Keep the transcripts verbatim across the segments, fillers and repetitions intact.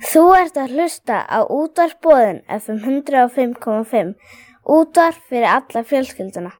Þú ert að hlusta á Útvarp Boðin F M hundrað og fimm komma fimm, útvarp fyrir alla fjölskylduna.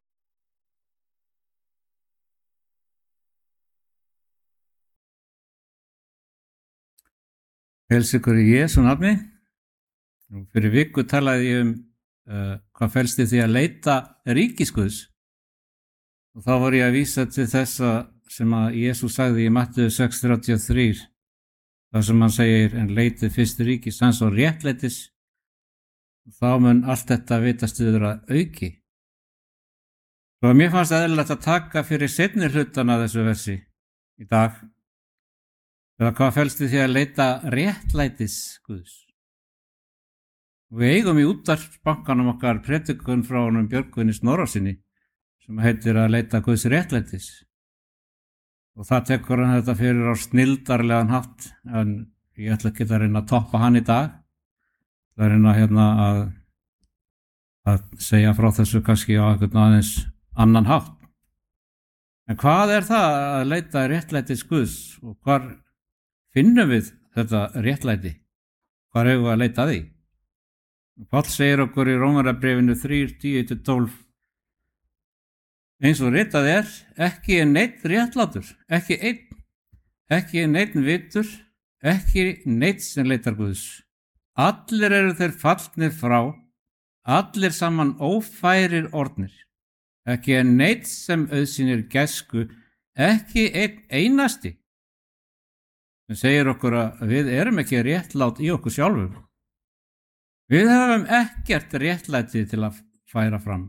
Heils ykkur í Jesú nafni. Fyrir viku talaði ég um uh, hvað felst í því að leita ríkis Guðs. Og þá var ég að vísa til þessa sem að Jesú sagði í Mattheus sex þrjátíu og þrjú, þar sem hann segir, en leitið fyrst ríkis hans og réttlætis, og þá mun allt þetta vitast yfir að auki. Svo mér fannst eðlilegt að taka fyrir seinni hlutana þessu versi í dag. Eða hvað felst í því að leita réttlætis Guðs. Við eigum í útvarpsbankanum okkar predikun frá honum Björgvini Snorrasyni sem heitir að leita Guðs réttlætis. Og það tekur hann þetta fyrir á snildarlegan hátt, en ég ætla ekki að reyna að toppa hann í dag. Það er reyna hérna að, að segja frá þessu kannski á einhvern aðeins annan hátt. En hvað er það að leita réttlætis Guðs og hvar finnum við þetta réttlæti? Hvar hefur við að leita að því? Páll segir okkur í Rómarbréfinu þrjú tíu til tólf, eins og ritað er, ekki er neinn réttlátur, ekki einn, ekki er neinn vitur, ekki neinn sem leitar Guðs. Allir eru þeir fallnir frá, allir saman ófærir orðnir. Ekki er neinn sem auðsýnir gæsku, ekki einn einasti. Það segir okkur að við erum ekki réttlát í okkur sjálfum. Við höfum ekkert réttlæti til að færa fram.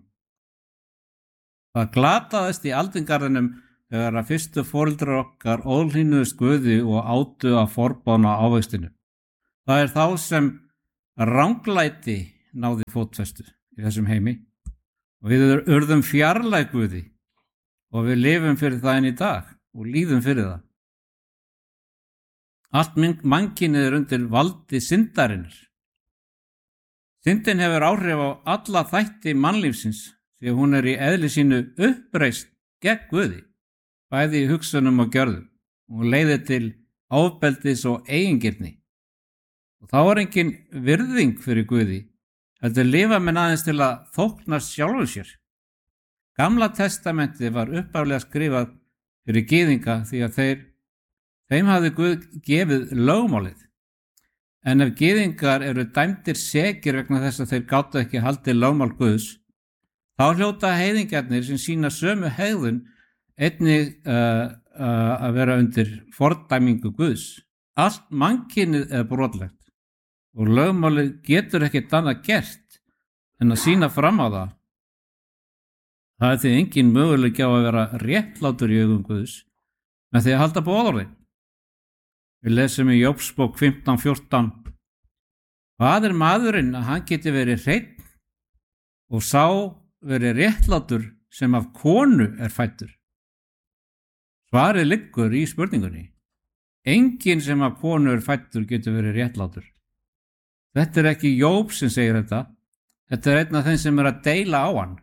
Það glataðist í aldingarðinum þegar að fyrstu foreldrar okkar óhlýnuðust Guði og átu að forbána ávextinu. Það er þá sem ranglæti náði fótfestu í þessum heimi og við urðum fjarlæg Guði og við lifum fyrir það enn í dag og líðum fyrir það. Allt mannkynið er undir valdi syndarinnar. Syndin hefur áhrif á alla þætti mannlífsins því að hún er í eðli sínu uppreist gegn Guði, bæði í hugsunum og gjörðum. Hún leiðir til ofbeldis og eigingirni. Og þá er engin virðing fyrir Guði, heldur lifa menn aðeins til að þóknast sjálfum sér. Gamla testamenti var upphaflega skrifað fyrir gyðinga því að þeir Þeim hafði Guð gefið lögmálið, en ef gyðingar eru dæmdir sekir vegna þess að þeir gátu ekki haldið lögmál Guðs, þá hljóta heiðingjarnir sem sína sömu hegðun einnig uh, uh, að vera undir fordæmingu Guðs. Allt mannkynið er brotlegt og lögmálið getur ekkert annað gert en að sína fram á það. Það er því engin möguleiki á að vera réttlátur í augum Guðs með því að halda boðorðin. Við lesum í Jóbsbók fimmtán fjórtán. Hvað er maðurinn að hann geti verið hreinn og sá verið réttlátur sem af konu er fæddur? Svarið liggur í spurningunni. Enginn sem af konu er fæddur getur verið réttlátur. Þetta er ekki Jób sem segir þetta. Þetta er einn af þeim sem er að deila á hann.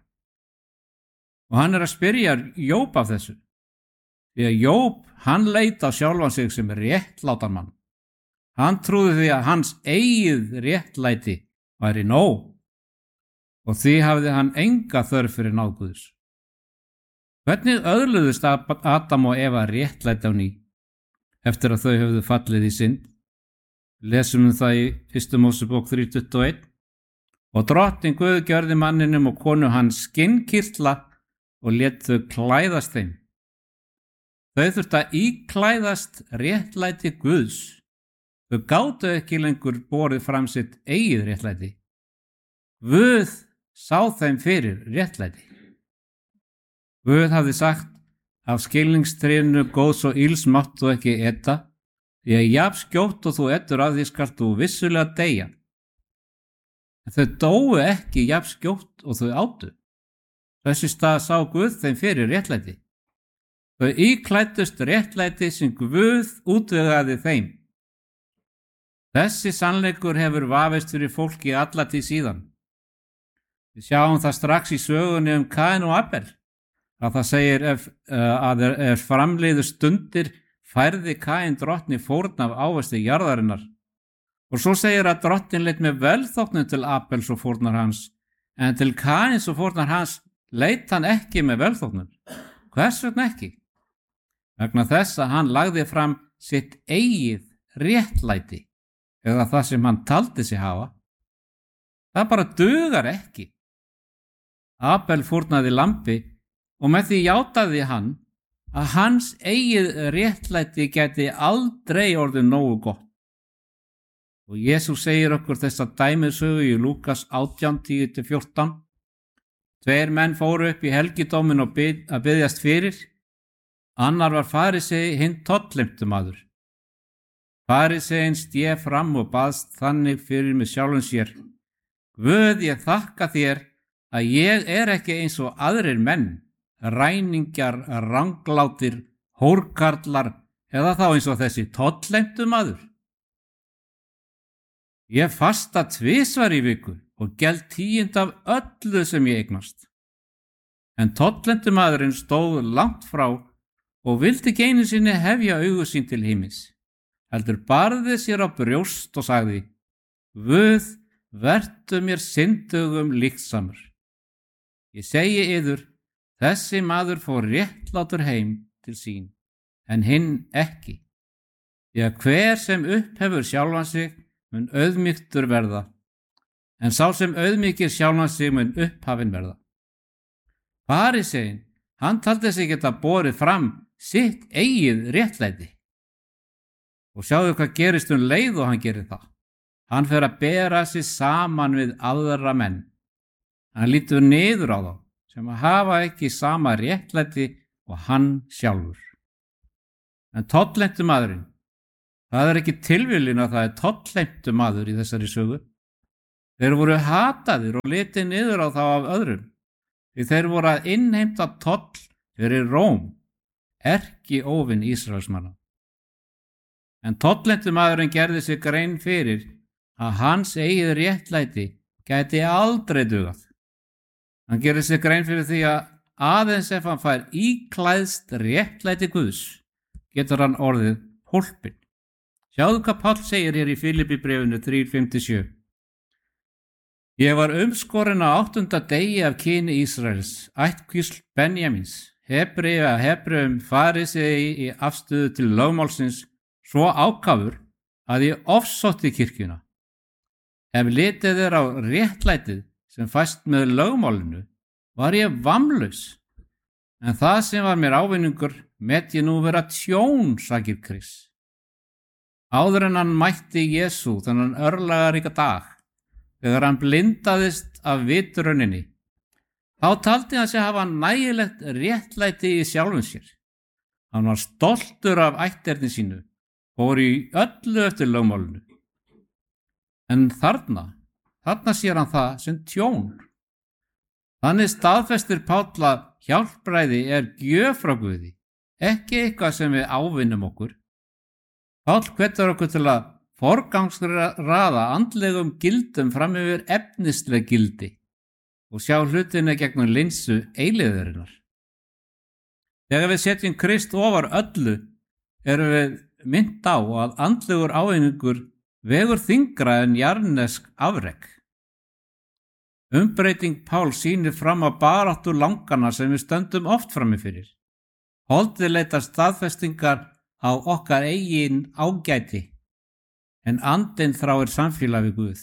Og hann er að spyrja Jób af þessu. Því að Jób, hann leit á sjálfan sig sem réttlátan mann. Hann trúði því að hans eigið réttlæti væri nóg og því hafði hann enga þörf fyrir náð Guðs. Hvernig öðluðust Adam og Eva réttlæti á ný eftir að þau höfðu fallið í synd? Lesum um það í fyrstu Mósebók þrjú tuttugu og eitt. Og drottinn Guð gjörði manninum og konu hans skinnkirtla og lét þau klæðast þeim. Þau þurftu að íklæðast réttlæti Guðs. Þau gátu ekki lengur borið fram sitt eigið réttlæti. Guð sá þeim fyrir réttlæti. Guð hafði sagt, af skilningstrénu góðs og ills máttu ekki eta, því að jafn skjótt og þú etur af því skalt þú vissulega deyja. En þau dóu ekki jafn skjótt og þau átu. Þessi stað sá Guð þeim fyrir réttlæti. Þau íklæddust réttlæti sem Guð útvegaði þeim. Þessi sannleikur hefur vafist fyrir fólki alla tíð síðan. Við sjáum það strax í sögunni um Kain og Abel, að það segir ef, að er framliðu stundir færði Kain drottni fórn af ávexti jarðarinnar Og svo segir að drottin leit með velþóknun til Abels og fórnar hans, en til Kains og fórnar hans leit hann ekki með velþóknun. Hvers vegna ekki? Vegna þess að hann lagði fram sitt eigið réttlæti, eða það sem hann taldi sig hafa. Það bara dugar ekki. Abel fórnaði lambi og með því játaði hann að hans eigið réttlæti gæti aldrei orðið nógu gott. Og Jesús segir okkur þessa dæmisögu í Lúkas átján tíu til fjórtán. Tveir menn fóru upp í helgidóminn og bið, að biðjast fyrir. Annar var farisei, hinn tollheimtumaður. Fariseinn sté fram og baðst þannig fyrir með sjálfum sér: Guð, ég þakka þér að ég er ekki eins og aðrir menn, ræningjar, ranglátir, hórkarlar eða þá eins og þessi tollheimtumaður. Ég fasta tvisvar í viku og geld tíund af öllu sem ég eignast. En tollheimtumaðurinn stóð langt frá og vildi ekki einu sinni hefja augu sín til himins, heldur barði sér á brjóst og sagði: Guð, vertu mér syndugum líksamur. Ég segi yður, þessi maður fór réttlátur heim til sín, en hinn ekki. Því að hver sem upphefur sjálfan sig mun auðmýktur verða, en sá sem auðmýkir sjálfan sig mun upphafinn verða. Fariseinn, hann taldi sig geta borið fram sitt eigið réttlæti. Og sjáðu hvað gerist um leið og hann gerir það. Hann fer að bera sig saman við aðra menn. Hann lítur niður á þá sem að hafa ekki sama réttlæti og hann sjálfur. En tollheimtumaðurinn, það er ekki tilviljun að það er tollheimtumaður í þessari sögu. Þeir voru hataðir og litið niður á þá af öðrum, því þeir voru að innheimta toll fyrir Róm, erki óvin Ísraelsmanna. En tollheimtumaðurinn gerði sig grein fyrir að hans eigið réttlæti gæti aldrei dugað. Hann gerði sig grein fyrir því að aðeins ef hann fær íklæðst réttlæti Guðs, getur hann orðið hólpinn. Sjáðu hvað Páll segir hér í Filippíbréfinu þrjú fimm til sjö. Ég var umskorinn á áttunda degi af kyni Ísraels, ættkvísl Benjamins, Hebreið að Hebreum farisei í afstöðu til lögmálsins, svo ákafur að ég ofsótti kirkjuna. Ef litið er á réttlætið sem fæst með lögmálinu, var ég vamlaus, en það sem var mér ávinningur met ég nú vera tjón, sagir Krist. Áður en hann mætti Jesú þennan örlagaríka dag, þegar hann blindaðist af vitrauninni, þá taldi hann sig hafa nægilegt réttlæti í sjálfum sér. Hann var stoltur af ætterni sínu, fór í öllu eftir lögmálinu. En þarna, þarna sér hann það sem tjón. Þannig staðfestir Páll að hjálpræði er gjöf frá Guði, ekki eitthvað sem við ávinnum okkur. Páll hvetur okkur til að forgangsraða andlegum gildum fram yfir efnisleg gildi og sjá hlutina gegnum linsu eilífðarinnar. Þegar við setjum Krist ofar öllu, erum við minnt á að andlegur ávinningur vegur þyngra en jarnesk afrek. Umbreyting Páls sýnir fram á baráttu langana sem við stöndum oft frammi fyrir. Holdið leitar staðfestingar á okkar eigin ágæti, en andinn þráir samfélag við Guð.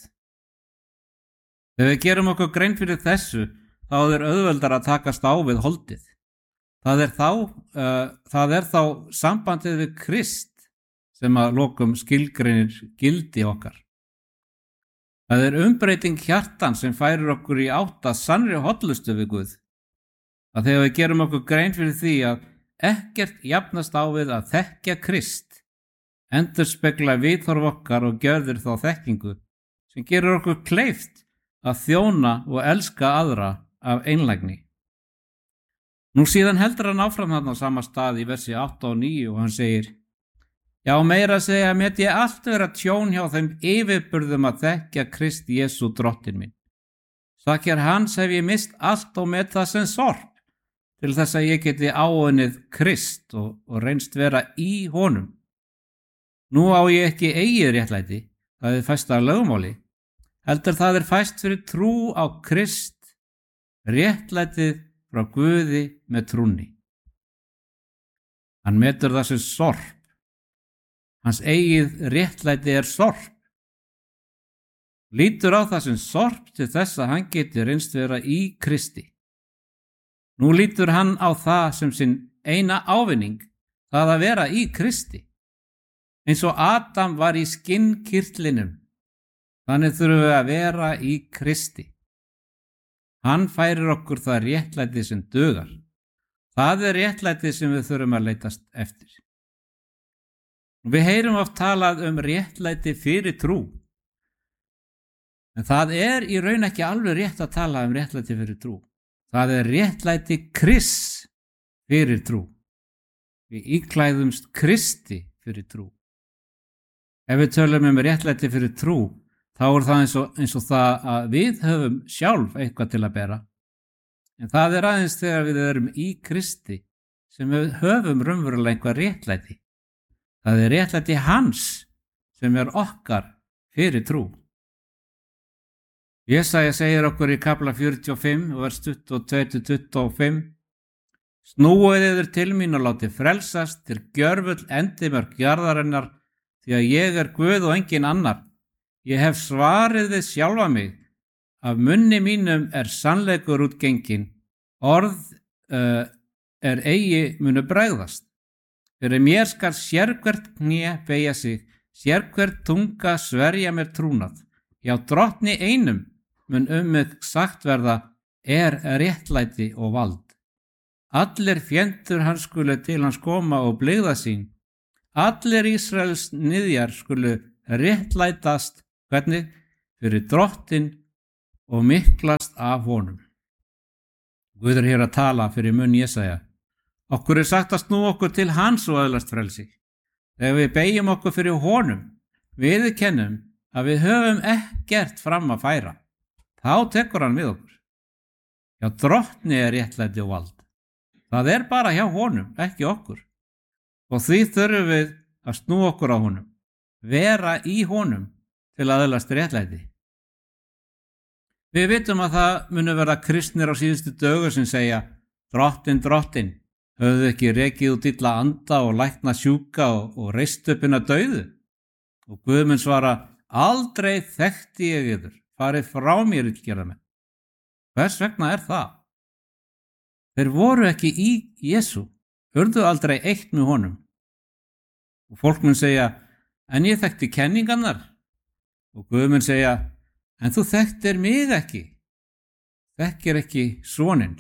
Þegar við gerum okkur grein fyrir þessu, þá er auðveldar að takast á við holdið. Það er þá, uh, það er þá sambandið við Krist sem að lokum skilgreinir gildi okkar. Það er umbreyting hjartan sem færir okkur í átt að sannri hollustu við Guð. Að þegar við gerum okkur grein fyrir því að ekkert jafnast á við að þekkja Krist, endurspegla viðhorf okkar og gjörðir þá þekkingu sem gerir okkur kleift að þjóna og elska aðra af einlægni. Nú síðan heldur hann áfram þarna á sama stað í versi átta og níu og hann segir: Já, meira að segja met ég allt vera tjón hjá þeim yfirburðum að þekkja Krist Jesú drottinn minn. Sakir hans hef ég mist allt og met það sem sorp, til þess að ég geti áunnið Krist og, og reynst vera í honum. Nú á ég ekki eigið réttlæti, það er fæst af lögmáli, heldur það er fæst fyrir trú á Krist, réttlætið frá Guði með trúnni. Hann metur það sem sorp. Hans eigið réttlæti er sorp. Lítur á það sem sorp til þess að hann geti reynst vera í Kristi. Nú lítur hann á það sem sinn eina ávinning, það að vera í Kristi. Eins og Adam var í skinnkirtlinum, þannig þurfum við að vera í Kristi. Hann færir okkur það réttlæti sem dugar. Það er réttlæti sem við þurfum að leitast eftir. Við heyrum oft talað um réttlæti fyrir trú. En það er í raun ekki alveg rétt að tala um réttlæti fyrir trú. Það er réttlæti Krists fyrir trú. Við íklæðumst Kristi fyrir trú. Ef við tölum um réttlæti fyrir trú, þá er það eins og, eins og það að við höfum sjálf eitthvað til að bera. En það er aðeins þegar við erum í Kristi sem við höfum raunverulega eitthvað réttlæti. Það er réttlæti hans sem er okkar fyrir trú. Jesaja segir okkur í kafla fjörutíu og fimm, vers tuttugu og tvö til tuttugu og fimm: Snúið yður til mín og látið frelsast til gjörfull endimörk jarðarinnar, því að ég er Guð og engin annar. Ég hef svarið við sjálfa mig. Af munni mínum er sannleikur útgengin. Orð uh, er eigi munu bregðast. Fyrir mér skal sérhvert kné beygja sig, sérhvert tunga sverja mér trúnað. Já, drottni einum mun um mig sagt verða, er réttlæti og vald. Allir fjendur hans skulu til hans koma og blygða sín. Allir Ísraels niðjar skulu réttlætast, hvernig? Fyrir drottin og miklast af honum. Guð er hér að tala fyrir munn Jesaja. Okkur er sagt að snú okkur til hans og öðlast frelsi. Þegar við beygjum okkur fyrir honum, viðurkennum að við höfum ekkert fram að færa, þá tekur hann við okkur. Já, drottni er réttlæti og vald. Það er bara hjá honum, ekki okkur. Og því þurfum við að snú okkur á honum, vera í honum til að öðlast réttlæti. Við vitum að það munu verða kristnir á síðustu dögur sem segja, drottin, drottin, höfðu ekki rekið út illa anda og lækna sjúka og, og reist upp inn að dauðu. Og Guð mun svara, aldrei þekkti ég yður, farið frá mér illgerðamenn. Hvers vegna er það? Þeir voru ekki í Jesú, hörðu aldrei eitt með honum. Og fólk mun segja, en ég þekkti kenningarnar. Og Guð mun segja, en þú þekktir mig ekki, þekkir ekki soninn.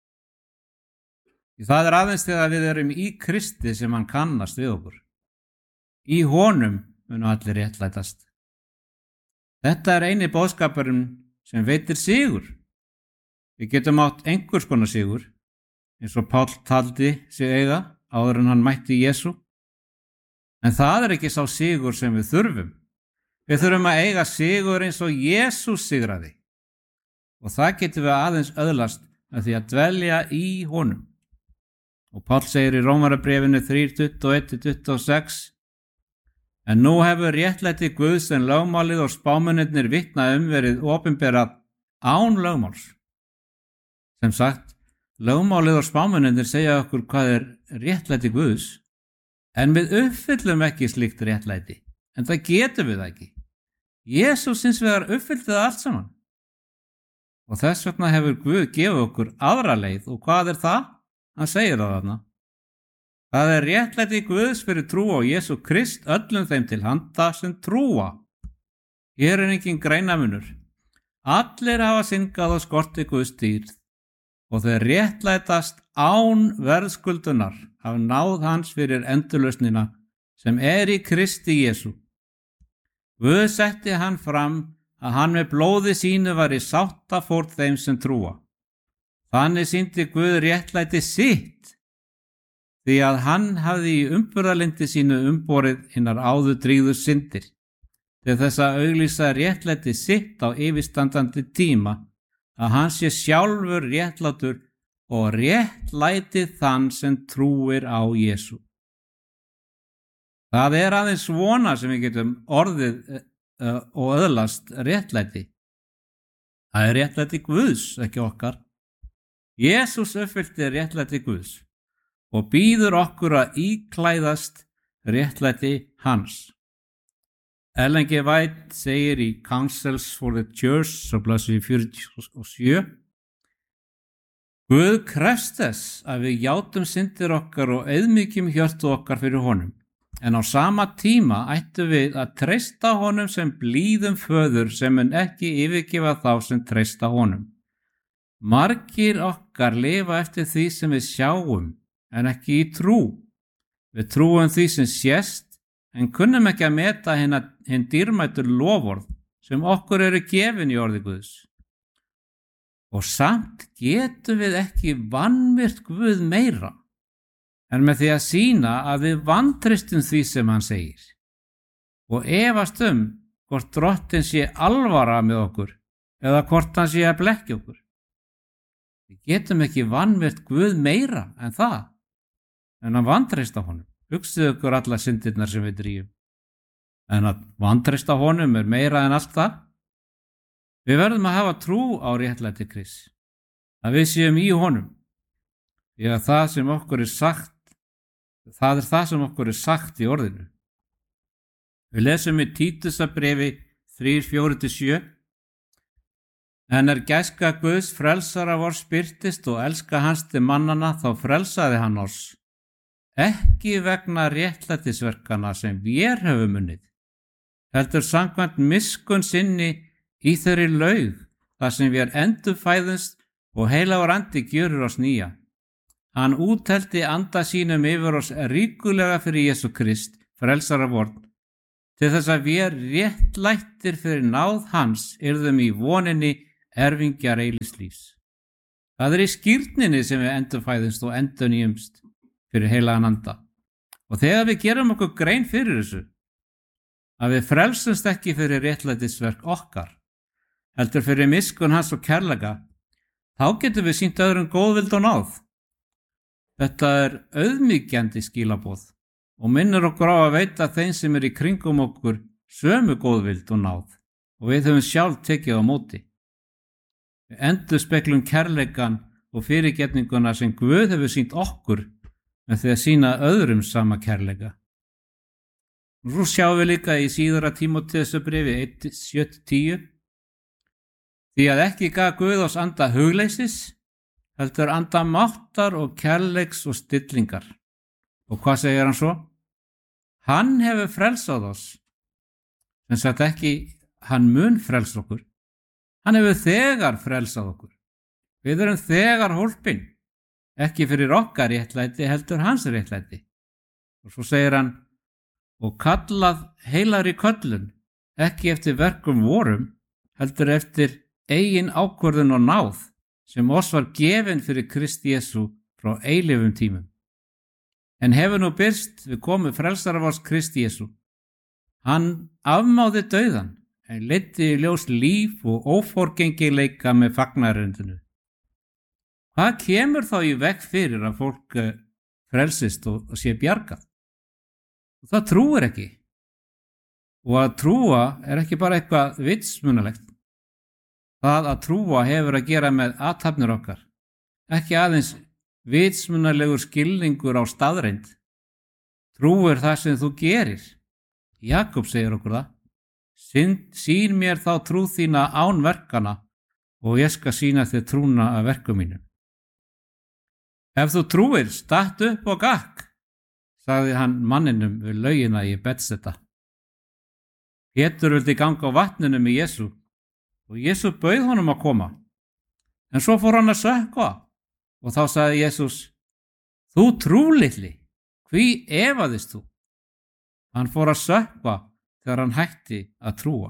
Það er aðeins þegar við erum í Kristi sem hann kannast við okkur. Í honum munu allir réttlætast. Þetta er eini boðskapurinn sem veitir sigur. Við getum átt einhvers konar sigur, eins og Páll taldi sig eiga áður en hann mætti Jesú. En það er ekki sá sigur sem við þurfum. Við þurfum að eiga sigur eins og Jesús sigraði. Og það getum við aðeins öðlast með því að dvelja í honum. Og Páll segir í Rómarabréfinu þrjú, tuttugu og eitt til tuttugu og sex: En nú hefur réttlæti Guðs en lögmálið og spámennirnir vitna um verið opinberað án lögmáls. Sem sagt, lögmálið og spámennirnir segja okkur hvað er réttlæti Guðs, en við uppfyllum ekki slíkt réttlæti, en það getum við ekki. Jesús hins vegar uppfyllti það allt saman. Og þess vegna hefur Guð gefið okkur aðra leið, og hvað er það? Hann segir það þarna. Það er réttlæti Guðs fyrir trú á Jesú Krist öllum þeim til handa sem trúa. Hér er engin greinamunur. Allir hafa syndgað og skorti Guðs dýrð og þeir réttlætast án verðskuldunar af náð hans fyrir endurlausnina sem er í Kristi Jesú. Guð setti hann fram að hann með blóði sínu var í sáttafórn þeim sem trúa. Þannig sýndi Guð réttlæti sitt, því að hann hafði í umburðarlyndi sínu umborið hinnar áður dríðu syndir, til þess að auglýsa réttlæti sitt á yfirstandandi tíma, að hann sé sjálfur réttlátur og réttlæti þann sem trúir á Jesú. Það er aðeins svona sem við getum orðið uh, og öðlast réttlæti. Það er réttlæti Guðs, ekki okkar. Jesús uppfyllti réttlæti Guðs og býður okkur að íklæðast réttlæti hans. Ellen G. White segir í Counsels for the Church á blaðsíðu fjörutíu og sjö: Guð krefst þess að við játum syndir okkar og auðmýkjum hjörtu okkar fyrir honum, en á sama tíma ættum við að treysta honum sem blíðum föður sem mun ekki yfirgefa þá sem treysta honum. Margir okkar lifa eftir því sem við sjáum, en ekki í trú. Við trúum því sem sést, en kunnum ekki að meta hinn dýrmætur loforð sem okkur eru gefin í orði Guðs. Og samt getum við ekki vanvirt Guð meira, en með því að sýna að við vantristum því sem hann segir og efast um hvort Drottinn sé alvara með okkur eða hvort hann sé að blekkja okkur. Við getum ekki vanvirt Guð meira en það, en að vantrista honum. Hugsið ykkur alla syndirnar sem við drýjum. En að vantrista honum er meira en allt það. Við verðum að hafa trú á réttlæti Krists, að við séum í honum. Því að það sem okkur er sagt, það er það sem okkur er sagt í orðinu. Við lesum í Títusarbréfi þrjú fjögur til sjö: En er gæska Guðs frelsara vor spyrtist og elska hans til mannana, þá frelsaði hann oss, ekki vegna réttlætisverkana sem vér höfum unnið, heldur samkvæmt miskunn sinni í þeirri laug, þar sem vér endurfæðumst og heilagur andi gjörur oss nýja. Hann úthelti anda sínum yfir oss ríkulega fyrir Jesú Krist, frelsara vorn, til þess að vér réttlættir fyrir náð hans yrðum í voninni erfingjar eilífs lífs. Það er í skírninni sem við endurfæðumst og endurnýjumst fyrir heilagan anda. Og þegar við gerum okkur grein fyrir þessu, að við frelsumst ekki fyrir réttlætisverk okkar, heldur fyrir miskunn hans og kærleika, þá getum við sýnt öðrum góðvild og náð. Þetta er auðmýkjandi skilaboð og minnir okkur á að veita þeim sem er í kringum okkur sömu góðvild og náð, og við höfum sjálf tekið á móti. Við endurspeglum kærleikan og fyrirgefninguna sem Guð hefur sýnt okkur með því að sýna öðrum sama kærleika. Og svo sjáum við líka í síðara Tímóteusarbréfi eitt sjö til tíu: Því að ekki gaf Guð oss anda hugleysis, heldur anda máttar og kærleiks og stillingar. Og hvað segir hann svo? Hann hefur frelsað oss, sem sagt ekki hann mun frelsa okkur. Hann hefur þegar frelsað okkur. Við erum þegar hólpin, ekki fyrir okkar réttlæti heldur hans réttlæti. Og svo segir hann: og kallað heilagri köllun, ekki eftir verkum vorum, heldur eftir eigin ákvörðun og náð, sem oss var gefin fyrir Krist Jesú frá eilífum tímum. En hefur nú birst við komu frelsara vors Krist Jesú. Hann afmáði dauðan, en leiddi í ljós líf og óforgengileika með fagnaðarerindinu. Hvað kemur þá í veg fyrir að fólk frelsist og, og sé bjargað? Og það trúir ekki. Og að trúa er ekki bara eitthvað vitsmunalegt. Það að trúa hefur að gera með athafnir okkar, ekki aðeins vitsmunalegur skilningur á staðreind. Trú er það sem þú gerir. Jakob segir okkur það: Sýn mér þá trú þína án verkana og ég skal sýna þér trúna af verkum mínum. Ef þú trúir, statt upp og gakk, sagði hann manninum við laugina í Betseta. Pétur vildi ganga á vatninu með Jesú og Jesú bauð honum að koma. En svo fór hann að sökkva og þá sagði Jesús: Þú trúlitli, hví efaðist þú? Hann fór að sökkva þegar hann hætti að trúa.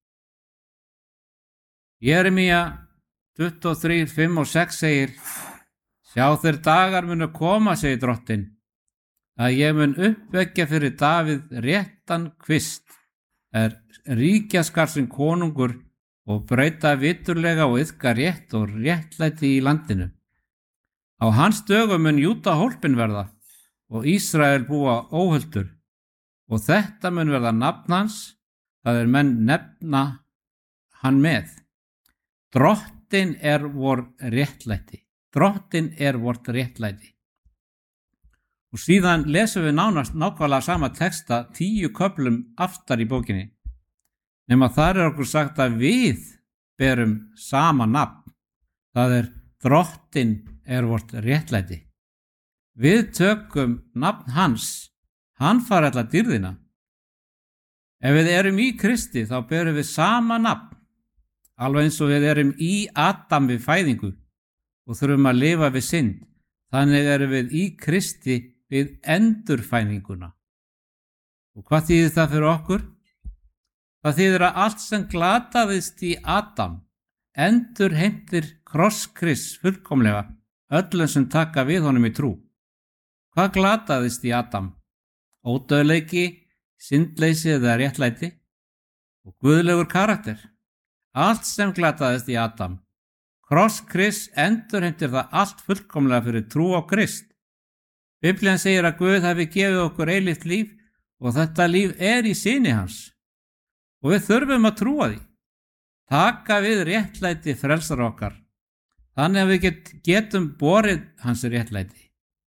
Jeremía tuttugu og þrjú, fimm og sex segir: Sjá þeir dagar munu koma, segir Drottinn, að ég mun uppvekja fyrir Davíð réttan kvist, er ríkjaskar sem konungur og breyta viturlega og iðka rétt og réttlæti í landinu. Á hans dögum mun Júda hólpin verða og Ísrael búa óhultur, og þetta mun verða nafn hans, það er menn nefna hann með. Drottin er vor réttlæti. Drottin er vort réttlæti. Og síðan lesum við nánast nákvæmlega sama texta tíu köflum aftar í bókinni. Nema þar er okkur sagt að við berum sama nafn. Það er Drottin er vort réttlæti. Við tökum nafn hans. Hann fær alla dýrðina. Ef við erum í Kristi þá berum við sama nafn. Alveg eins og við erum í Adam við fæðingu og þurfum að lifa við synd. Þannig erum við í Kristi við endurfæðinguna. Og hvað þýðir það fyrir okkur? Það þýðir að allt sem glataðist í Adam endurheimtir kross Krists fullkomlega öllum sem taka við honum í trú. Hvað glataðist í Adam? Ódauðleiki, syndleysi eða réttlæti og guðlegur karakter. Allt sem glataðist í Adam. Kross Krists endurheimtir það allt fullkomlega fyrir trú á Krist. Biblían segir að Guð hafi gefið okkur eilíft líf og þetta líf er í syni hans. Og við þurfum að trúa því. Taka við réttlæti frelsar okkar. Þannig að við get, getum borið hans réttlæti.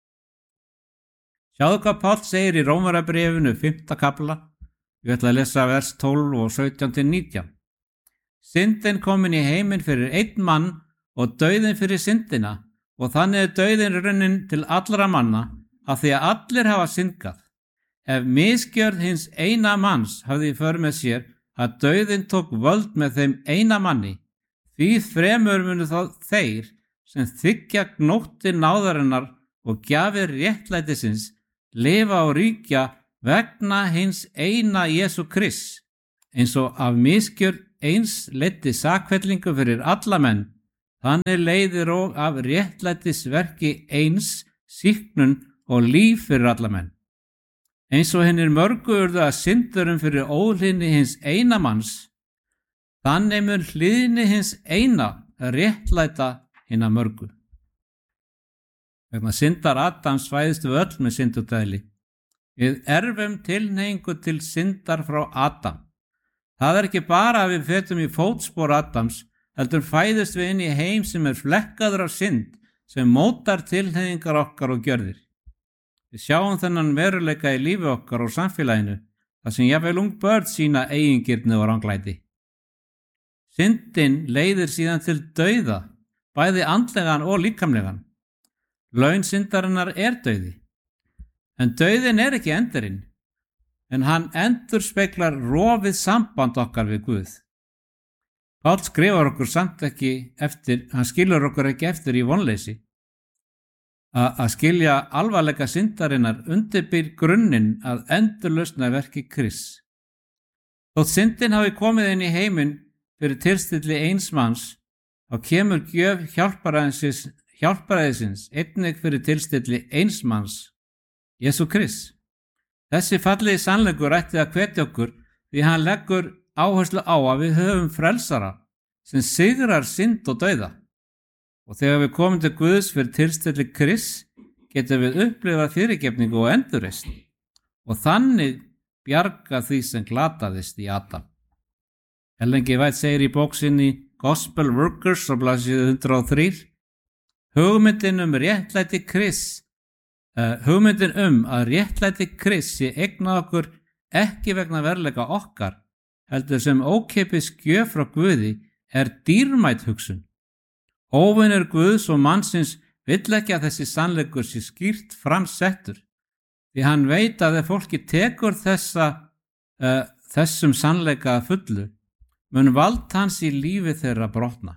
Sjáðu hvað Páll segir í Rómarabréfinu fimmta kafla. Ég ætla að lesa vers tólf og sautján til nítján. Syndin komin í heiminn fyrir einn mann og dauðin fyrir syndina og þannig er dauðin runnin til allra manna af því að allir hafa syndgað. Ef misgjörð hins eina manns hafði í för með sér að dauðin tók völd með þeim eina manni, því fremur munu þá þeir sem þiggja gnótti náðarinnar og gjafir réttlætisins lifa og ríkja vegna hins eina Jesú Krists, eins og af misgjörð eins leiddi sakfellingu fyrir alla menn, þannig leiðir og af réttlætisverki eins sýknun og líf fyrir alla menn. Eins og hinnir mörgu urðu að syndurum fyrir óhlýðni hins eina manns, þannig mun hlýðni hins eina réttlæta hinna mörgu. Vegna syndar Adams fæðist við öll með syndudæli. Við erfum tilhneigingu til syndar frá Adam. Það er ekki bara að við fetum í fótspor Adams, heldur fæðist við inn í heim sem er flekkaður af synd, sem mótar tilhneigingar okkar og gjörðir. Við sjáum þennan veruleika í lífi okkar og samfélaginu, þar sem jafnvel ung börn sína eigingirni og ranglæti. Syndin leiðir síðan til dauða, bæði andlegan og líkamlegan. Laun syndarinnar er dauði. En dauðin er ekki endurinn, en hann endurspeglar rofið samband okkar við Guð. Páll skrifar okkur samt ekki eftir, hann skilur okkur ekki eftir í vonleysi. A, að skilja alvarleika syndarinnar undirbýr grunninn að endurlausna verki Krists. Þótt syndin hafi komið inn í heiminn fyrir tilstilli eins manns, þá kemur gjöf hjálparæðisins, hjálparæðisins einnig fyrir tilstilli eins manns, Jesú Krist. Þessi fallegi sannleikur ætti að hvetja okkur því hann leggur áherslu á að við höfum frelsara sem sigrar synd og dauða. Og þegar við komum til Guðs fyrir tilstilli Krist, getum við upplifað fyrirgefningu og endurreisn og þannig bjarga því sem glataðist í Adam. Ellen G. White segir í bók sinni Gospel Workers á blaðsíðu hundrað og þrjú: Hugmyndin um réttlæti Krists, uh, hugmyndin um að réttlæti Krists sé eignað okkur ekki vegna veruleika okkar, heldur sem ókeypis gjöf frá Guði, er dýrmæt hugsun. Óvinur Guðs og mannsins vill ekki að þessi sannleikur sé skýrt framsettur, því hann veit að ef fólki tekur þessa, uh, þessum sannleika að fullu, mun vald hans í lífi þeirra brotna.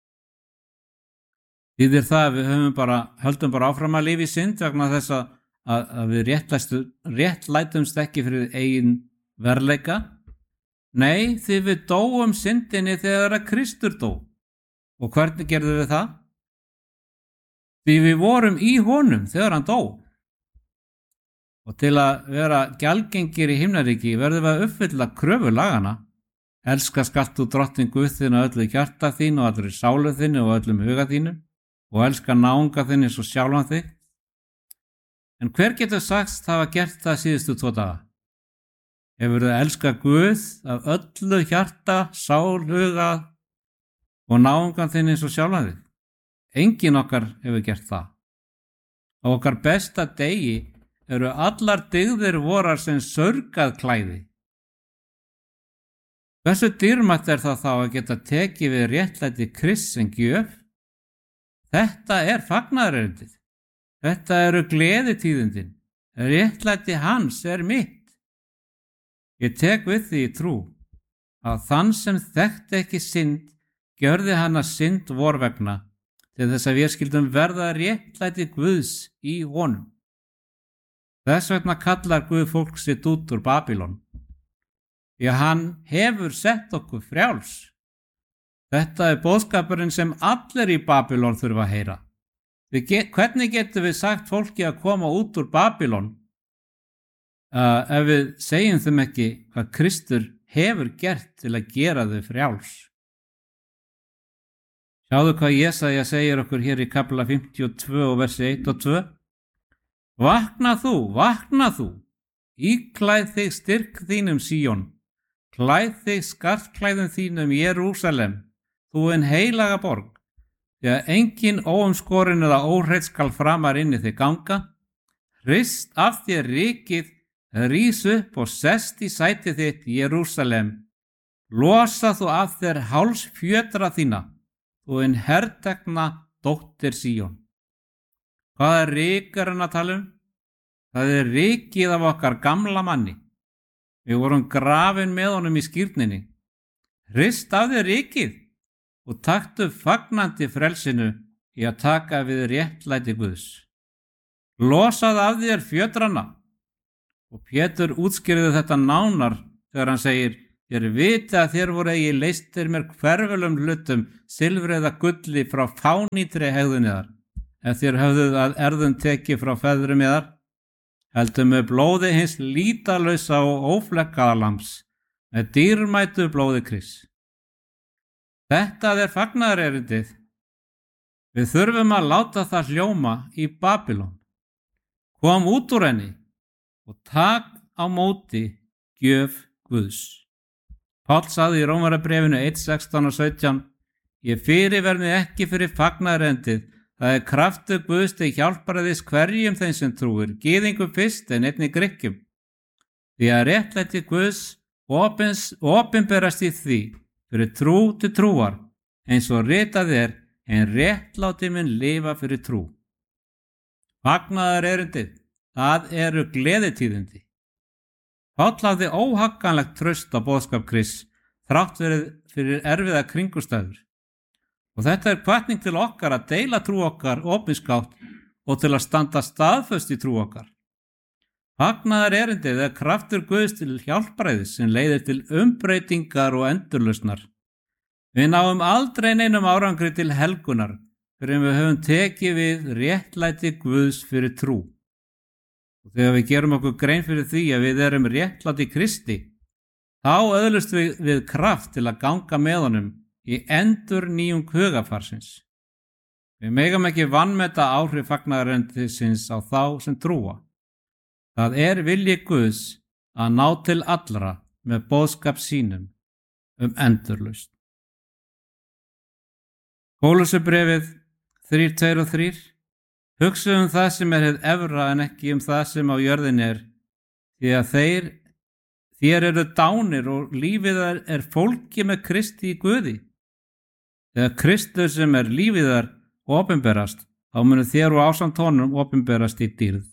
Þýðir það að við höfum bara, höldum bara áfram að lifa í synd vegna þess að, að við réttlætumst ekki fyrir eigin verleika? Nei, því við dóum syndinni þegar að Kristur dó. Og hvernig gerðum við það? Því við vorum í honum þegar hann dó. Og til að vera gjaldgengir í himnaríki verðum við að uppfylla kröfu lagana. Elska skalt þú drottinn Guð þinn á öllu hjarta þín og allri sálu þinni og öllum huga þínum og elska náunga þinn eins og sjálfan þig. En hver getur sagst hafa gert það síðustu tvo daga? Hefurðu elskað Guð af öllu hjarta, sál, huga og náungan þinn eins og sjálfan þig? Enginn okkar hefur gert það. Á okkar besta degi eru allar dygðir vorar sem saurgað klæði. Hversu dýrmætt er það þá að geta tekið við réttlæti Krists sem gjöf? Þetta er fagnaðarerindið. Þetta eru gleðitíðindin. Réttlæti hans er mitt. Ég tek við því í trú að þann sem þekkti ekki synd gjörði hann að synd vor vegna til þess að við skildum verða réttlæti Guðs í honum. Þess vegna kallar Guð fólk sitt út úr Babylon. Því að hann hefur sett okkur frjáls. Þetta er boðskapurinn sem allir í Babylon þurfa að heyra. Get, hvernig getum við sagt fólki að koma út úr Babylon uh, ef við segjum þeim ekki hvað Kristur hefur gert til að gera þau frjáls? Sjáðu hvað Jesaja segir okkur hér í kafla fimmtíu og tvö og versi eitt og tvö. Vakna þú, vakna þú, íklæð þig styrk þínum Síón, klæð þig skartklæðum þínum Jerúsalem, þú en heilaga borg. Því að engin óumskorin eða óhreitt skal framar inni þig ganga, hrist af þér rykið, rís upp og sest í sætið þitt Jerúsalem. Losa þú af þér hálsfjötra þína, þú en hertekna dóttir Síón. Hvað er ryk er hann að tala um? Það er rykið af okkar gamla manni. Við vorum grafin með honum í skírninni. Hrist af þér rykið og taktu fagnandi frelsinu í að taka við réttlæti Guðs. Losað af þér fjötrana. Og Pétur útskýrði þetta nánar þegar hann segir, þér viti að þér voru eigi leystir mér hverfulum hlutum, silfri eða gulli frá fánýtri hegðun yðar, ef þér höfðuð að erðum tekið frá feðrum yðar, heldur með blóði hins lítalausa og óflekkaða lambs, með dýrmætu blóði Krists. Þetta er fagnaðarerindið. Við þurfum að láta það hljóma í Babylon. Kom út úr henni og tak á móti gjöf Guðs. Páll sagði í Rómarbréfinu eitt sextán og sautján, ég fyrirverði ekki fyrir fagnaðarerindið, það er kraftur Guðs til hjálparaðis hverjum þeim sem trúir, gyðingum fyrst en einnig Grikkjum. Því að réttlæti Guðs opinberast í því, fyrir trú til trúar, eins og ritað er, en réttláti mun lifa fyrir trú. Fagnaðarerindið, það eru gleðitíðindi. Páll hafði óhagganlegt traust á boðskap Krists, þrátt verið fyrir erfiða kringumstæður. Og þetta er hvatning til okkar að deila trú okkar opinskátt og til að standa staðföst í trú okkar. Fagnaðarerindið er kraftur Guðs til hjálpræðis sem leiðir til umbreytingar og endurlausnar. Við náum aldrei neinum árangri til helgunar fyrir við höfum tekið við réttlæti Guðs fyrir trú. Og þegar við gerum okkur grein fyrir því að við erum réttláti Kristi, þá öðlust við, við kraft til að ganga með honum í endur nýjung hugafarsins. Við megum ekki vanmeta áhrif fagnaðarerindisins á þá sem trúa. Það er vilji Guðs að ná til allra með boðskap sínum um endurlausn. Kólussubréfið þrír tveir og þrír. Hugsa um það sem er hið efra en ekki um það sem á jörðinni er, því að þeir, þér eru dánir og lífið er fólki með Kristi í Guði. Þegar Kristur sem er lífið er opinberast, þá munu þér og ásamt honum opinberast í dýrð.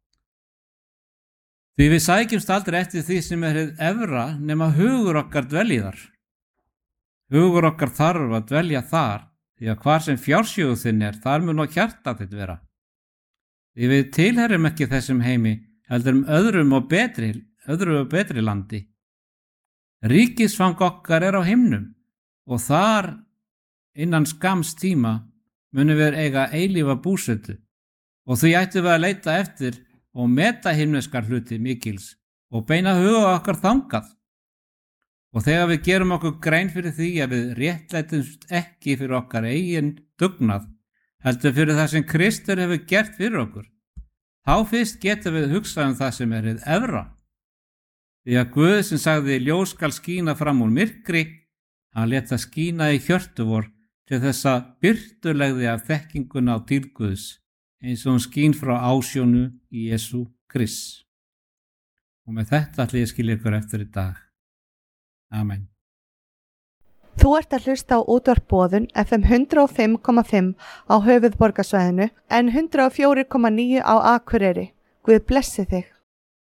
Því við sækjumst aldrei eftir því sem er hið efra nema hugur okkar dvelji þar. Hugur okkar þarf að dvelja þar, því að hvar sem fjársjóðu þinn er, þar mun og hjarta þitt vera. Því við tilherrum ekki þessum heimi, heldur um öðrum og betri, öðru og betri landi. Ríkisfang okkar er á himnum og þar innan skams tíma munum við eiga eilífa búsetu og því ættum við að leita eftir og meta himneskar hluti mikils og beina huga okkar þangað. Og þegar við gerum okkur grein fyrir því að við réttlætumst ekki fyrir okkar eigin dugnað, heldur fyrir það sem Kristur hefur gert fyrir okkur, þá fyrst getum við hugsað um það sem er hið efra. Því að Guð sem sagði ljós skal skína fram úr myrkri, hann lét það skína í hjörtu vor til þess að birtulegði af þekkinguna á dýrð Guðs, eins og hún skín frá ásjónu í Jesú Krist. Og með þetta ætla ég að skilja ykkur eftir í dag. Amen. Þú ert að hlusta á útvarp Boðun F M hundrað og fimm komma fimm á höfuðborgarsvæðinu en hundrað og fjögur komma níu á Akureyri. Guð blessi þig.